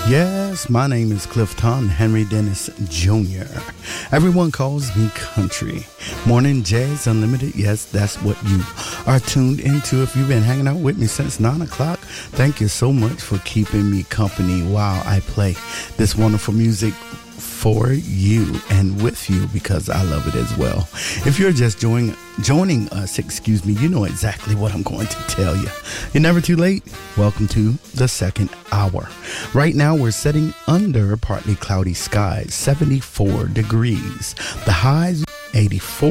Yes, my name is Clifton Henry Dennis Jr. Everyone calls me Country. Morning Jazz Unlimited, yes, that's what you are tuned into. If you've been hanging out with me since 9 o'clock, thank you so much for keeping me company while I play this wonderful music for you and with you, because I love it as well. If you're just joining us, you know exactly what I'm going to tell you. You're never too late. Welcome to the second hour. Right now we're sitting under partly cloudy skies, 74 degrees. The highs 81,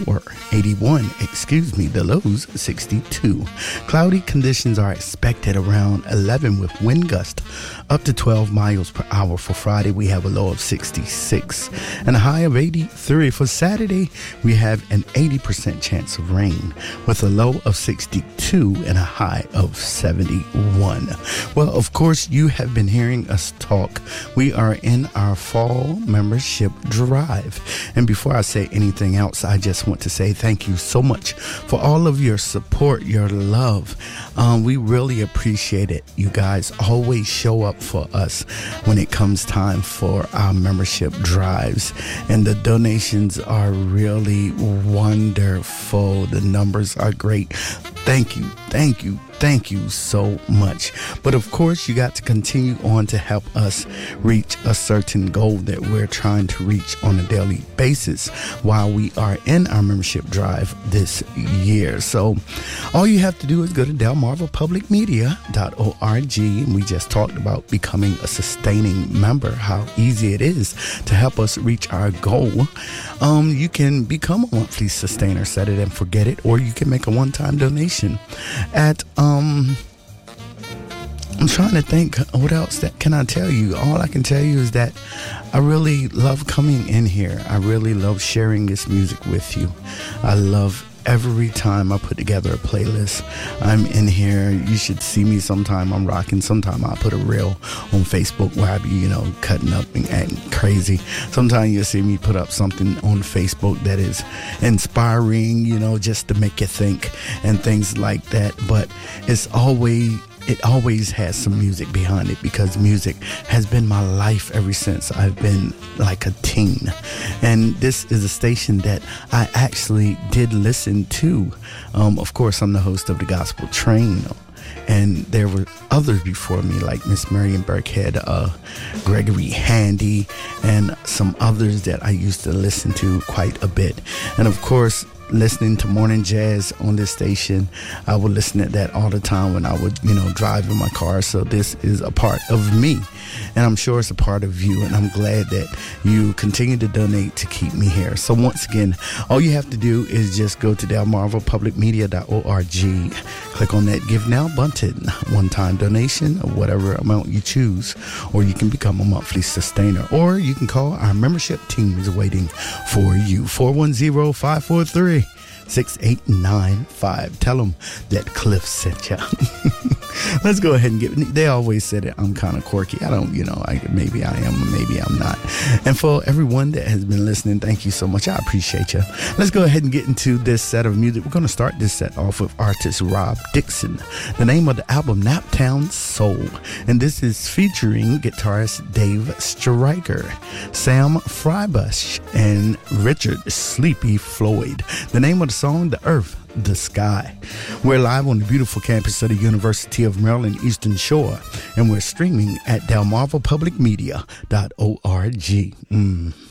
the lows 62. Cloudy conditions are expected around 11 with wind gust up to 12 miles per hour. For Friday, we have a low of 66 and a high of 83. For Saturday, we have an 80% chance of rain with a low of 62 and a high of 71. Well, of course, you have been hearing us talk. We are in our fall membership drive. And before I say anything else, I just want to say thank you so much for all of your support, your love. We really appreciate it. You guys always show up for us when it comes time for our membership drives, and the donations are really wonderful. The numbers are great. Thank you so much. But of course, you got to continue on to help us reach a certain goal that we're trying to reach on a daily basis while we are in our membership drive this year. So all you have to do is go to delmarvapublicmedia.org, and we just talked about becoming a sustaining member, how easy it is to help us reach our goal. You can become a monthly sustainer, set it and forget it, or you can make a one-time donation at I'm trying to think what else that can I tell you. All I can tell you is that I really love coming in here. I really love sharing this music with you. I love every time I put together a playlist. I'm in here. You should see me sometime. I'm rocking. Sometime I'll put a reel on Facebook where I be, cutting up and acting crazy. Sometimes you'll see me put up something on Facebook that is inspiring, just to make you think and things like that. But it always has some music behind it, because music has been my life ever since I've been like a teen. And this is a station that I actually did listen to. Of course, I'm the host of the Gospel Train, and there were others before me like Miss Marion Burkhead, Gregory Handy, and some others that I used to listen to quite a bit. And of course, listening to morning jazz on this station, I would listen to that all the time when I would, drive in my car. So this is a part of me, and I'm sure it's a part of you, and I'm glad that you continue to donate to keep me here. So once again, all you have to do is just go to delmarvapublicmedia.org, click on that Give Now button, one-time donation of whatever amount you choose, or you can become a monthly sustainer, or you can call our membership team is waiting for you, 410-543-6895. Tell them that Cliff sent you. Let's go ahead and they always said that I'm kind of quirky. I don't, maybe I am, or maybe I'm not. And for everyone that has been listening, thank you so much. I appreciate you. Let's go ahead and get into this set of music. We're going to start this set off with artist Rob Dixon. The name of the album, Naptown Soul. And this is featuring guitarist Dave Stryker, Sam Freibush, and Richard Sleepy Floyd. The name of the song, The Earth, the Sky. We're live on the beautiful campus of the University of Maryland Eastern Shore, and we're streaming at delmarvapublicmedia.org.